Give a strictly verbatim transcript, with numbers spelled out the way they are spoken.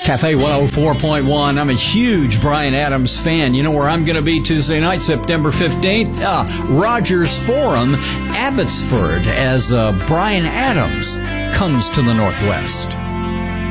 Cafe one oh four point one. I'm a huge Bryan Adams fan. You know where I'm going to be Tuesday night, September fifteenth? Uh, Rogers Forum, Abbotsford, as uh, Bryan Adams comes to the Northwest.